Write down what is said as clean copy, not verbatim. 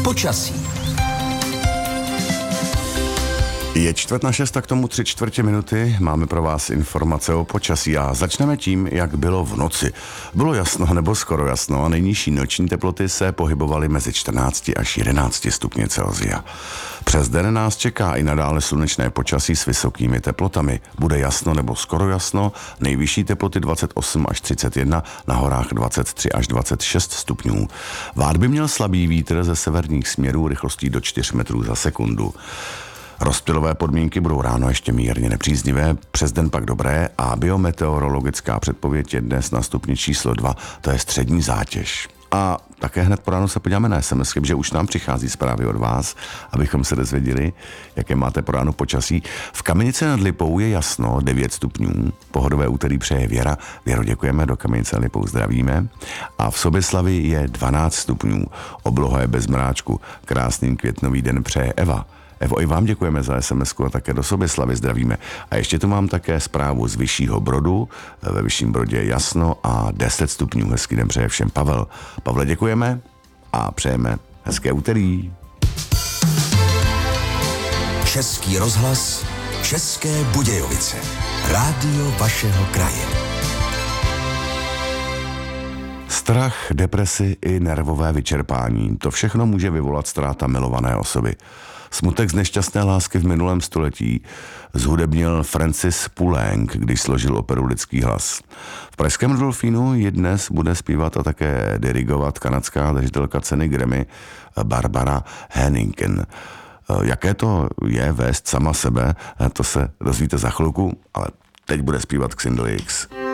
Počasí. Je 5:45, k tomu 3/4 minuty. Máme pro vás informace o počasí a začneme tím, jak bylo v noci. Bylo jasno nebo skoro jasno a nejnižší noční teploty se pohybovaly mezi 14 až 11 stupni Celsia. Přes den nás čeká i nadále slunečné počasí s vysokými teplotami. Bude jasno nebo skoro jasno, nejvyšší teploty 28 až 31, na horách 23 až 26 stupňů. Vát by měl slabý vítr ze severních směrů rychlostí do 4 metrů za sekundu. Rozptylové podmínky budou ráno ještě mírně nepříznivé, přes den pak dobré a biometeorologická předpověď je dnes na stupni číslo 2, to je střední zátěž. A také hned po ránu se podíváme na SMS, že už nám přichází zprávy od vás, abychom se dozvěděli, jaké máte po ránu počasí. V Kamenici nad Lipou je jasno, 9 stupňů, pohodové úterý přeje Věra. Věro, děkujeme, do Kamenice nad Lipou zdravíme. A v Soběslavi je 12 stupňů, obloha je bez mráčku, krásný květnový den přeje Eva. Evo, i vám děkujeme za SMS-ku a také do Soběslavy zdravíme. A ještě tu mám také zprávu z Vyššího Brodu. Ve Vyšším Brodě je jasno a 10 stupňů. Hezký den přeje všem Pavel. Pavle, děkujeme a přejeme hezké úterý. Český rozhlas, České Budějovice. Rádio vašeho kraje. Strach, depresi i nervové vyčerpání. To všechno může vyvolat ztráta milované osoby. Smutek z nešťastné lásky v minulém století zhudebnil Francis Poulenc, když složil operu Lidský hlas. V pražském Rudolfínu ji dnes bude zpívat a také dirigovat kanadská držitelka ceny Grammy Barbara Hannigan. Jaké to je vést sama sebe, to se dozvíte za chvilku, ale teď bude zpívat Xindel X.